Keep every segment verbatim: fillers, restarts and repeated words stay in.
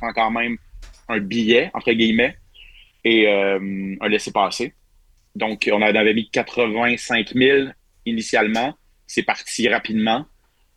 offrant quand même un billet, entre guillemets, et euh, un laissez-passer. Donc, on avait mis quatre-vingt-cinq mille initialement. C'est parti rapidement.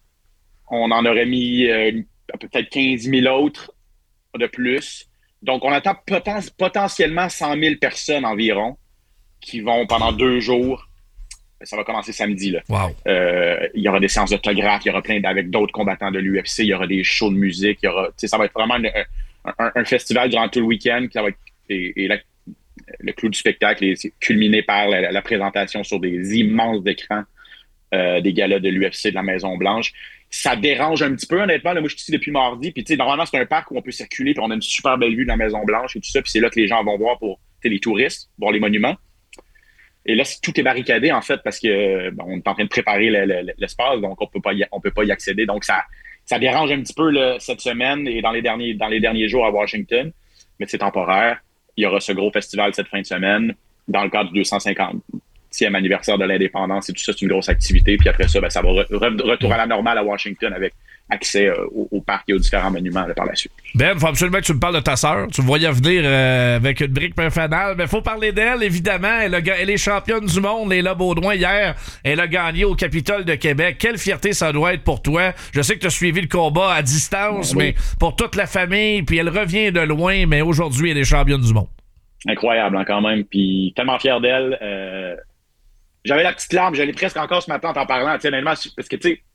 On en aurait mis euh, peut-être quinze mille autres de plus. Donc, on attend poten- potentiellement cent mille personnes environ qui vont pendant deux jours. Ça va commencer samedi. Là. Wow. Euh, il y aura des séances d'autographes, il y aura plein avec d'autres combattants de l'U F C, il y aura des shows de musique, il y aura, ça va être vraiment une, un, un festival durant tout le week-end. Ça va être, et, et la, le clou du spectacle est culminé par la, la présentation sur des immenses écrans euh, des galas de l'U F C de la Maison-Blanche. Ça dérange un petit peu, honnêtement. Là, moi, je suis ici depuis mardi. Puis, tu sais, normalement, c'est un parc où on peut circuler, puis on a une super belle vue de la Maison-Blanche et tout ça. Puis c'est là que les gens vont voir pour les touristes, voir les monuments. Et là, tout est barricadé, en fait, parce que bon, on est en train de préparer le, le, l'espace, donc on peut pas y, on peut pas y accéder. Donc, ça, ça dérange un petit peu là, cette semaine et dans les derniers, dans les derniers jours à Washington. Mais c'est temporaire. Il y aura ce gros festival cette fin de semaine dans le cadre du deux cent cinquantième anniversaire de l'indépendance et tout ça. C'est une grosse activité. Puis après ça, ben, ça va re, re, retour à la normale à Washington avec accès euh, au, au parc et aux différents monuments là, par la suite. Ben, il faut absolument que tu me parles de ta sœur. Tu me voyais venir euh, avec une brique fanale. Mais il faut parler d'elle, évidemment. Elle, a, elle est championne du monde, Léla Baudouin. Hier, elle a gagné au Capitole de Québec. Quelle fierté ça doit être pour toi. Je sais que tu as suivi le combat à distance, ben, oui. mais pour toute la famille, puis elle revient de loin, mais aujourd'hui, elle est championne du monde. Incroyable, hein, quand même. Puis tellement fier d'elle. Euh, j'avais la petite larme. Je l'ai presque encore ce matin en t'en parlant. Honnêtement, parce que, tu sais,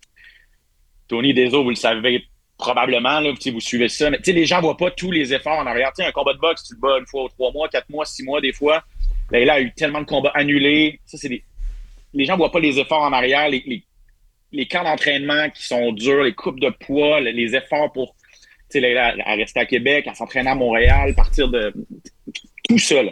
Tony Deso, vous le savez probablement, là, vous suivez ça, mais les gens ne voient pas tous les efforts en arrière. T'sais, un combat de boxe, tu le bats une fois, trois mois, quatre mois, six mois, des fois. Là, là, il y a eu tellement de combats annulés. Ça, c'est des... Les gens ne voient pas les efforts en arrière, les, les, les camps d'entraînement qui sont durs, les coupes de poids, les, les efforts pour là, là, à rester à Québec, à s'entraîner à Montréal, partir de... Tout ça, là.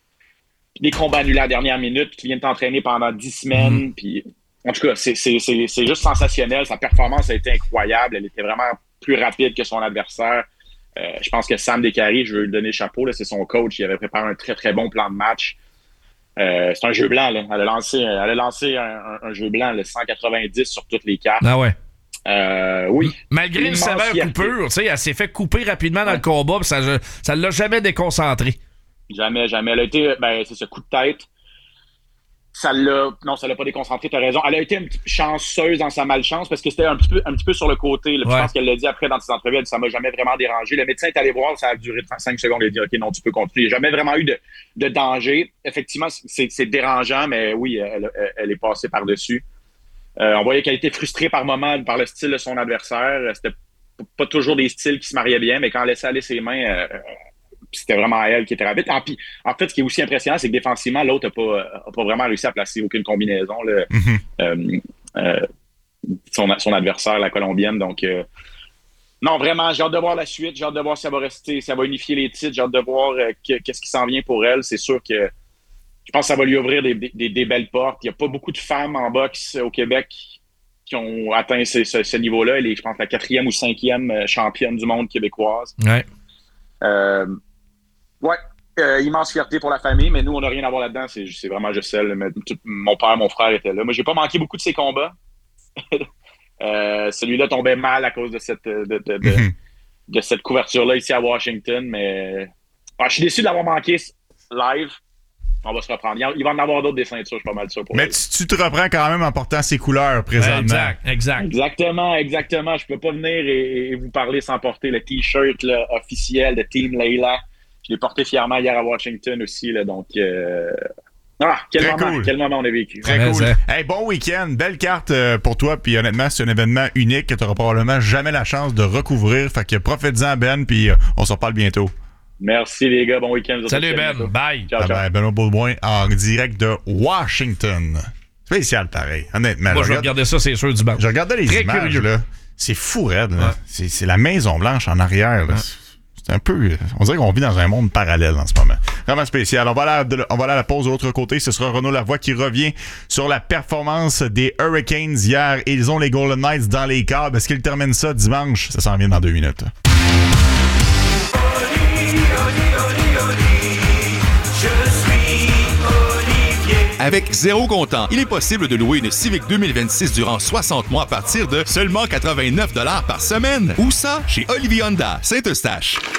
Des combats annulés à la dernière minute, qui viennent t'entraîner pendant dix semaines, mmh. puis... En tout cas, c'est, c'est, c'est, c'est juste sensationnel. Sa performance a été incroyable. Elle était vraiment plus rapide que son adversaire. Euh, je pense que Sam Descaries, je veux lui donner le chapeau, là, c'est son coach. Il avait préparé un très, très bon plan de match. Euh, c'est un jeu blanc. Là. Elle a lancé, elle a lancé un, un, un jeu blanc, le cent quatre-vingt-dix sur toutes les cartes. Ah ouais. Euh, oui. Malgré une sévère coupure, elle s'est fait couper rapidement dans ouais. le combat. Ça ne l'a jamais déconcentré. Jamais, jamais. Elle a été, ben, c'est ce coup de tête. Ça l'a, non, ça l'a pas déconcentré, t'as raison. Elle a été un petit peu chanceuse dans sa malchance parce que c'était un petit peu, un petit peu sur le côté. Là. Ouais. Je pense qu'elle l'a dit après dans ses entrevues, elle dit, ça m'a jamais vraiment dérangé. Le médecin est allé voir, ça a duré trente-cinq secondes. Il a dit, OK, non, tu peux continuer. Il n'y a jamais vraiment eu de, de danger. Effectivement, c'est, c'est dérangeant, mais oui, elle, elle, elle est passée par-dessus. Euh, on voyait qu'elle était frustrée par moments par le style de son adversaire. C'était pas toujours des styles qui se mariaient bien, mais quand elle laissait aller ses mains, euh, c'était vraiment elle qui était rapide. En, en fait, ce qui est aussi impressionnant, c'est que défensivement, l'autre n'a pas, pas vraiment réussi à placer aucune combinaison. Là. Mm-hmm. Euh, euh, son, son adversaire, la Colombienne. Donc, euh, non, vraiment, j'ai hâte de voir la suite. J'ai hâte de voir si ça va rester, si ça va unifier les titres. J'ai hâte de voir euh, que, qu'est-ce qui s'en vient pour elle. C'est sûr que je pense que ça va lui ouvrir des, des, des belles portes. Il n'y a pas beaucoup de femmes en boxe au Québec qui ont atteint ce, ce, ce niveau-là. Elle est, je pense, la quatrième ou cinquième championne du monde québécoise. Ouais. Euh, Ouais, euh, immense fierté pour la famille, mais nous, on n'a rien à voir là-dedans. C'est, c'est vraiment juste elle. Mais tout, mon père, mon frère étaient là. Moi, j'ai pas manqué beaucoup de ces combats. euh, celui-là tombait mal à cause de cette, de, de, de, mm-hmm. de cette couverture-là ici à Washington. Mais ah, je suis déçu de l'avoir manqué live. On va se reprendre. Il va en avoir d'autres des ceintures, je suis pas mal sûr pour Mais elle. tu, tu te reprends quand même en portant ses couleurs présentement. Exact, exact. Exactement, exactement. Je peux pas venir et, et vous parler sans porter le T-shirt là, officiel de Team Layla. Je l'ai porté fièrement hier à Washington aussi, là, donc... Euh... Ah, quel Très moment, cool. quel moment on a vécu. Très ouais, cool. Ça. Hey, bon week-end, belle carte euh, pour toi, puis honnêtement, c'est un événement unique que tu n'auras probablement jamais la chance de recouvrir, fait que profite-en, Ben, puis euh, on se reparle bientôt. Merci les gars, bon week-end. Salut Ben, bye. Ciao, ciao. Ah ben, Benoît Baudouin en direct de Washington. Spécial pareil, honnêtement. Moi, je vais regarder ça, c'est sûr, du banc. Je regardais les Très images, curieux. là. C'est fou, raide, là. Ouais. C'est, c'est la Maison-Blanche en arrière, là. Ouais. C'est un peu... On dirait qu'on vit dans un monde parallèle en ce moment. Vraiment spécial. On va aller à, on va aller à la pause de l'autre côté. Ce sera Renaud Lavoie qui revient sur la performance des Hurricanes hier. Ils ont les Golden Knights dans les câbles. Est-ce qu'ils terminent ça dimanche? Ça s'en vient dans deux minutes. Avec zéro comptant, il est possible de louer une Civic deux mille vingt-six durant soixante mois à partir de seulement quatre-vingt-neuf dollars par semaine. Où ça? Chez Olivier Honda, Saint-Eustache.